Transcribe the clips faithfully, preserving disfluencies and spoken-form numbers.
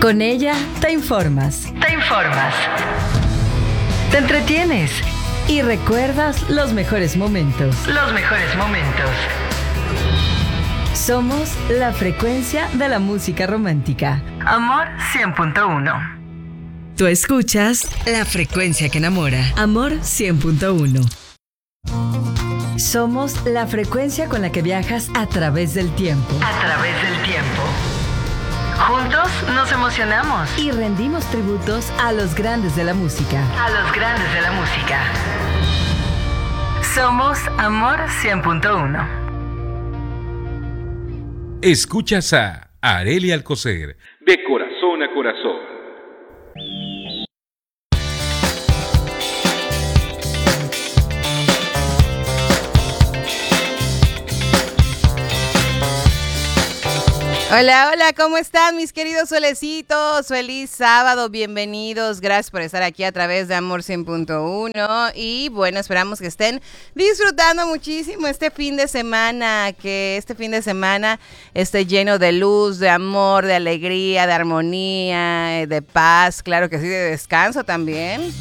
Con ella te informas. Te informas. Te entretienes. Y recuerdas los mejores momentos. Los mejores momentos. Somos la frecuencia de la música romántica. Amor cien punto uno. Tú escuchas la frecuencia que enamora. Amor cien punto uno. Somos la frecuencia con la que viajas a través del tiempo. A través del tiempo. Juntos nos emocionamos y rendimos tributos a los grandes de la música. A los grandes de la música. Somos Amor cien punto uno. Escuchas a Arely Alcocer, de corazón a corazón. Hola, hola, ¿cómo están mis queridos solecitos? Feliz sábado, bienvenidos, gracias por estar aquí a través de Amor cien punto uno y bueno, esperamos que estén disfrutando muchísimo este fin de semana, que este fin de semana esté lleno de luz, de amor, de alegría, de armonía, de paz, claro que sí, de descanso también.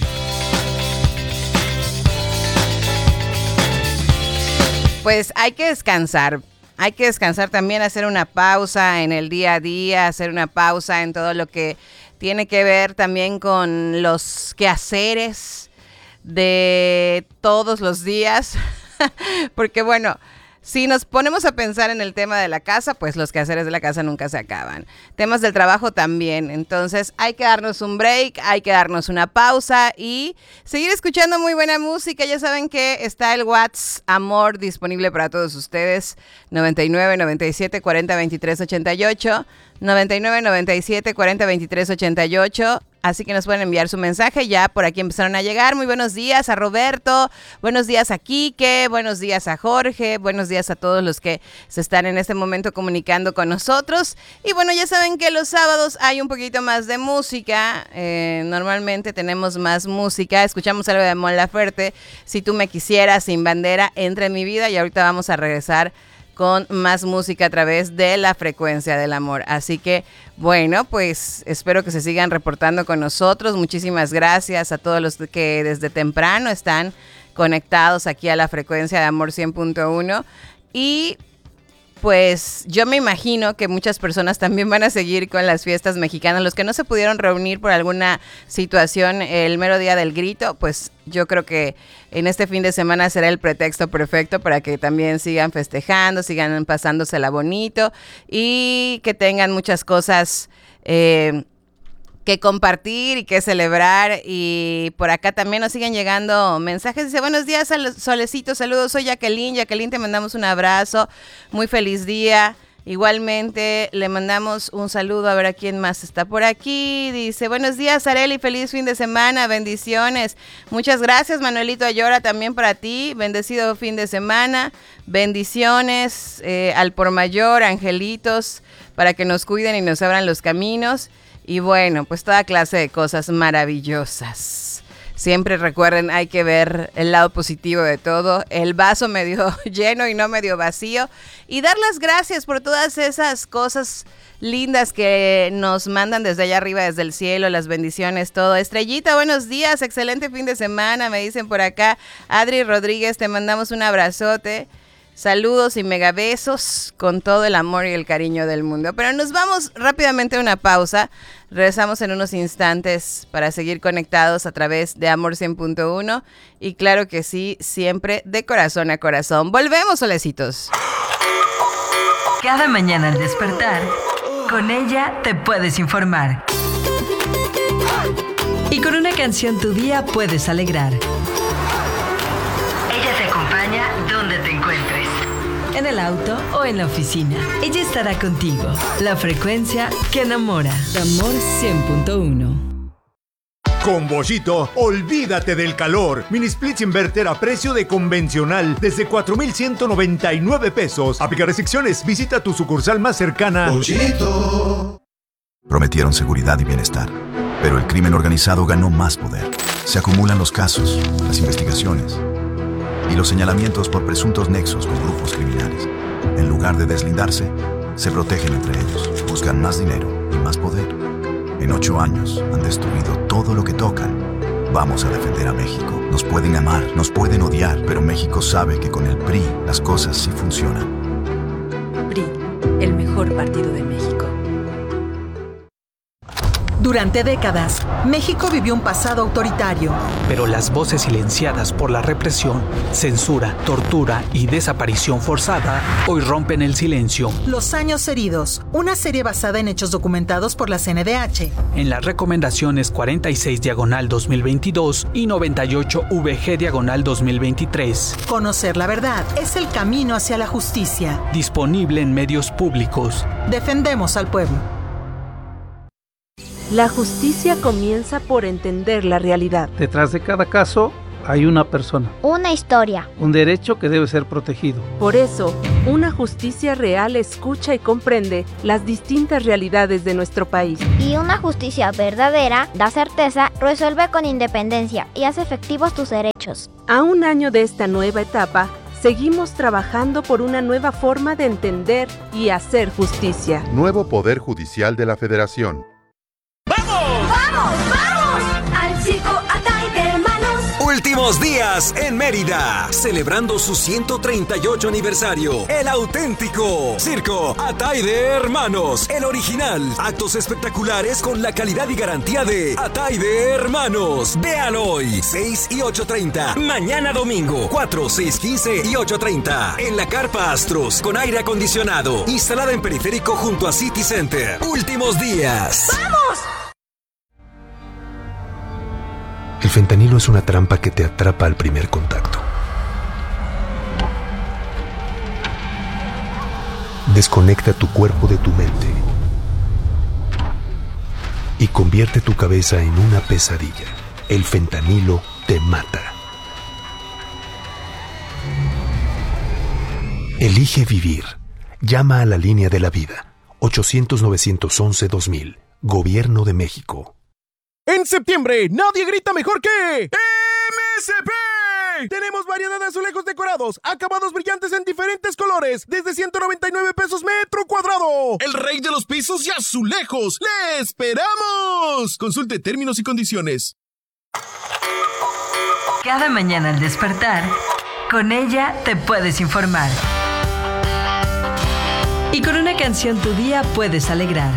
Pues hay que descansar. Hay que descansar también, hacer una pausa en el día a día, hacer una pausa en todo lo que tiene que ver también con los quehaceres de todos los días. Porque bueno, si nos ponemos a pensar en el tema de la casa, pues los quehaceres de la casa nunca se acaban. Temas del trabajo también. Entonces hay que darnos un break, hay que darnos una pausa y seguir escuchando muy buena música. Ya saben que está el WhatsApp Amor disponible para todos ustedes. noventa y nueve, noventa y siete, cuarenta, veintitrés, ochenta y ocho. noventa y nueve, noventa y siete, cuarenta, veintitrés, ochenta y ocho. Así que nos pueden enviar su mensaje. Ya por aquí empezaron a llegar. Muy buenos días a Roberto. Buenos días a Quique. Buenos días a Jorge. Buenos días a todos los que se están en este momento comunicando con nosotros. Y bueno, ya saben que los sábados hay un poquito más de música. Eh, normalmente tenemos más música. Escuchamos algo de Mon Laferte. Si tú me quisieras, Sin Bandera, Entra en mi vida. Y ahorita vamos a regresar con más música a través de la frecuencia del amor. Así que, bueno, pues espero que se sigan reportando con nosotros. Muchísimas gracias a todos los que desde temprano están conectados aquí a la frecuencia de Amor cien punto uno. Y pues yo me imagino que muchas personas también van a seguir con las fiestas mexicanas. Los que no se pudieron reunir por alguna situación el mero día del grito, pues yo creo que en este fin de semana será el pretexto perfecto para que también sigan festejando, sigan pasándosela bonito y que tengan muchas cosas eh, que compartir y que celebrar. Y por acá también nos siguen llegando mensajes. Dice, buenos días, solecitos, saludos, soy Jacqueline. Jacqueline, te mandamos un abrazo, muy feliz día. Igualmente le mandamos un saludo, a ver a quién más está por aquí. Dice, buenos días, Arely, feliz fin de semana, bendiciones. Muchas gracias, Manuelito Ayora, también para ti, bendecido fin de semana. Bendiciones eh, al por mayor, angelitos, para que nos cuiden y nos abran los caminos. Y bueno, pues toda clase de cosas maravillosas. Siempre recuerden, hay que ver el lado positivo de todo, el vaso medio lleno y no medio vacío. Y dar las gracias por todas esas cosas lindas que nos mandan desde allá arriba, desde el cielo, las bendiciones, todo. Estrellita, buenos días, excelente fin de semana, me dicen por acá. Adri Rodríguez, te mandamos un abrazote. Saludos y megabesos con todo el amor y el cariño del mundo. Pero nos vamos rápidamente a una pausa. Regresamos en unos instantes para seguir conectados a través de Amor cien punto uno. Y claro que sí, siempre de corazón a corazón. Volvemos, solecitos. Cada mañana al despertar, con ella te puedes informar. Y con una canción tu día puedes alegrar. Ella te acompaña donde te encuentres. En el auto o en la oficina. Ella estará contigo. La frecuencia que enamora. Amor cien punto uno. Con Bollito, olvídate del calor. Mini splits inverter a precio de convencional desde cuatro mil ciento noventa y nueve pesos. Aplica restricciones. Visita tu sucursal más cercana. Bollito. Prometieron seguridad y bienestar, pero el crimen organizado ganó más poder. Se acumulan los casos, las investigaciones y los señalamientos por presuntos nexos con grupos criminales. En lugar de deslindarse, se protegen entre ellos, buscan más dinero y más poder. En ocho años han destruido todo lo que tocan. Vamos a defender a México. Nos pueden amar, nos pueden odiar, pero México sabe que con el P R I las cosas sí funcionan. P R I, el mejor partido de México. Durante décadas, México vivió un pasado autoritario. Pero las voces silenciadas por la represión, censura, tortura y desaparición forzada hoy rompen el silencio. Los años heridos, una serie basada en hechos documentados por la C N D H. En las recomendaciones cuarenta y seis diagonal dos mil veintidós y noventa y ocho V G diagonal dos mil veintitrés. Conocer la verdad es el camino hacia la justicia. Disponible en medios públicos. Defendemos al pueblo. La justicia comienza por entender la realidad. Detrás de cada caso hay una persona. Una historia. Un derecho que debe ser protegido. Por eso, una justicia real escucha y comprende las distintas realidades de nuestro país. Y una justicia verdadera da certeza, resuelve con independencia y hace efectivos tus derechos. A un año de esta nueva etapa, seguimos trabajando por una nueva forma de entender y hacer justicia. Nuevo Poder Judicial de la Federación. ¡Vamos! ¡Vamos! ¡Vamos! ¡Al circo Atay de Hermanos! Últimos días en Mérida, celebrando su ciento treinta y ocho aniversario. El auténtico Circo Atay de Hermanos, el original. Actos espectaculares con la calidad y garantía de Atay de Hermanos. Vean hoy, seis y ocho treinta. Mañana domingo, cuatro, seis, quince y ocho treinta. En la Carpa Astros, con aire acondicionado. Instalada en Periférico junto a City Center. Últimos días. ¡Vamos! El fentanilo es una trampa que te atrapa al primer contacto. Desconecta tu cuerpo de tu mente y convierte tu cabeza en una pesadilla. El fentanilo te mata. Elige vivir. Llama a la línea de la vida. ochocientos, novecientos once, dos mil. Gobierno de México. En septiembre, nadie grita mejor que M S P. Tenemos variedad de azulejos decorados, acabados brillantes en diferentes colores, desde ciento noventa y nueve pesos metro cuadrado. El rey de los pisos y azulejos. ¡Le esperamos! Consulte términos y condiciones. Cada mañana al despertar, con ella te puedes informar. Y con una canción tu día puedes alegrar.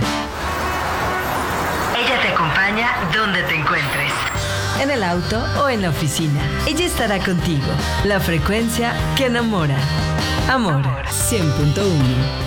Ella te acompaña donde te encuentres. En el auto o en la oficina. Ella estará contigo. La frecuencia que enamora. Amor cien punto uno.